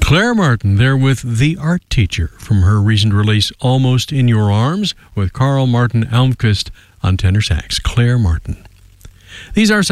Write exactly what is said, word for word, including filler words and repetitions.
Claire Martin there with The Art Teacher from her recent release Almost in Your Arms with Carl Martin Almquist on tenor sax. Claire Martin. These are